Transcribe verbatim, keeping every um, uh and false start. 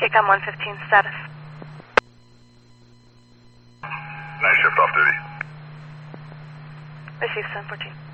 K COM one fifteen, status. Night shift off duty. Receive seven fourteen.